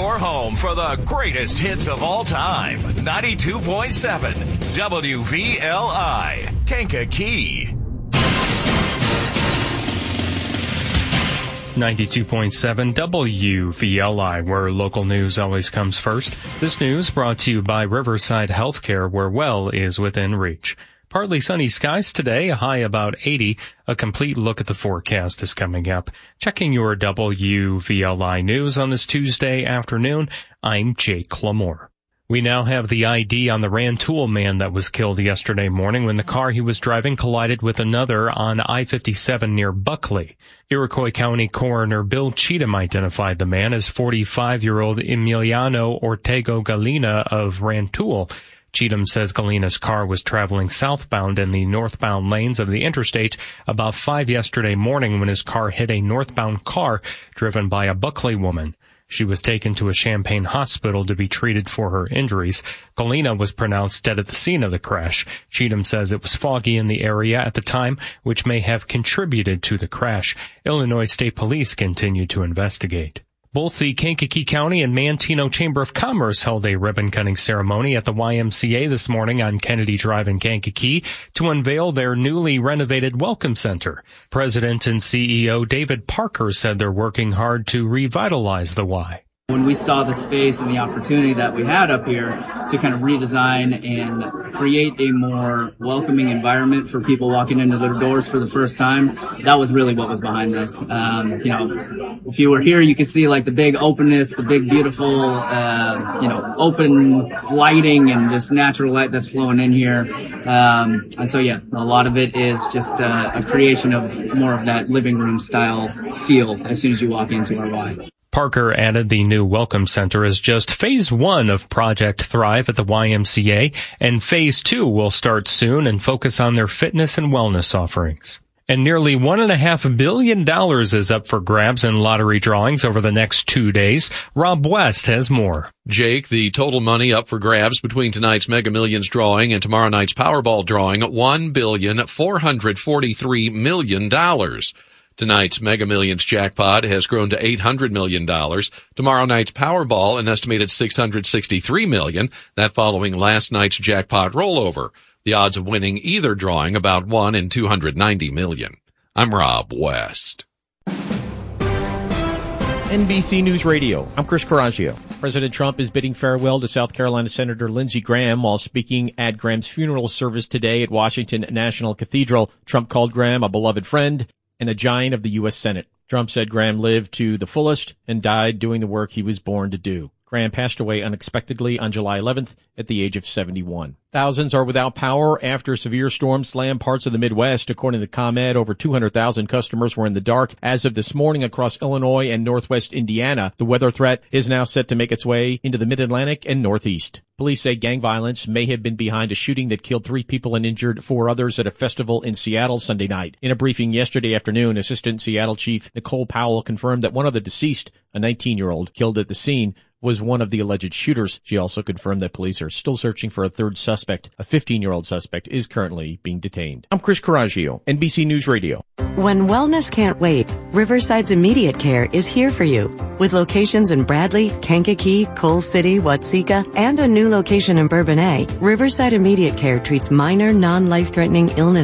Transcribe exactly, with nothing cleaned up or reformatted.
your home for the greatest hits of all time. ninety-two point seven W V L I, Kankakee. ninety-two point seven W V L I, where local news always comes first. This news brought to you by Riverside Healthcare, where well is within reach. Partly sunny skies today, a high about eighty. A complete look at the forecast is coming up. Checking your W V L I news on this Tuesday afternoon, I'm Jake Lamore. We now have the I D on the Rantoul man that was killed yesterday morning when the car he was driving collided with another on I fifty-seven near Buckley. Iroquois County Coroner Bill Cheatham identified the man as forty-five-year-old Emiliano Ortego Galina of Rantoul. Cheatham says Galina's car was traveling southbound in the northbound lanes of the interstate about five yesterday morning when his car hit a northbound car driven by a Buckley woman. She was taken to a Champaign hospital to be treated for her injuries. Galina was pronounced dead at the scene of the crash. Cheatham says it was foggy in the area at the time, which may have contributed to the crash. Illinois State Police continue to investigate. Both the Kankakee County and Manteno Chamber of Commerce held a ribbon-cutting ceremony at the Y M C A this morning on Kennedy Drive in Kankakee to unveil their newly renovated Welcome Center. President and C E O David Parker said they're working hard to revitalize the Y. When we saw the space and the opportunity that we had up here to kind of redesign and create a more welcoming environment for people walking into their doors for the first time, that was really what was behind this. Um, you know, if you were here, you could see like the big openness, the big beautiful, uh, you know, open lighting and just natural light that's flowing in here. Um, and so, yeah, a lot of it is just uh, a creation of more of that living room style feel as soon as you walk into our Y. Parker added the new Welcome Center is just phase one of Project Thrive at the Y M C A, and phase two will start soon and focus on their fitness and wellness offerings. And nearly one and a half billion dollars is up for grabs in lottery drawings over the next two days. Rob West has more. Jake, the total money up for grabs between tonight's Mega Millions drawing and tomorrow night's Powerball drawing, one billion four hundred forty-three million dollars. Tonight's Mega Millions jackpot has grown to eight hundred million dollars. Tomorrow night's Powerball, an estimated six hundred sixty-three million dollars, that following last night's jackpot rollover. The odds of winning either drawing about one in two hundred ninety million. I'm Rob West. N B C News Radio, I'm Chris Coraggio. President Trump is bidding farewell to South Carolina Senator Lindsey Graham while speaking at Graham's funeral service today at Washington National Cathedral. Trump called Graham a beloved friend and a giant of the U S Senate. Trump said Graham lived to the fullest and died doing the work he was born to do. Graham passed away unexpectedly on July eleventh at the age of seventy-one. Thousands are without power after severe storms slammed parts of the Midwest. According to ComEd, over two hundred thousand customers were in the dark as of this morning across Illinois and northwest Indiana. The weather threat is now set to make its way into the Mid-Atlantic and Northeast. Police say gang violence may have been behind a shooting that killed three people and injured four others at a festival in Seattle Sunday night. In a briefing yesterday afternoon, Assistant Seattle Chief Nicole Powell confirmed that one of the deceased, a nineteen-year-old, killed at the scene, was one of the alleged shooters. She also confirmed that police are still searching for a third suspect. A fifteen-year-old suspect is currently being detained. I'm Chris Coraggio, N B C News Radio. When wellness can't wait, Riverside's Immediate Care is here for you. With locations in Bradley, Kankakee, Coal City, Watseka, and a new location in Bourbonnais, Riverside Immediate Care treats minor, non-life-threatening illness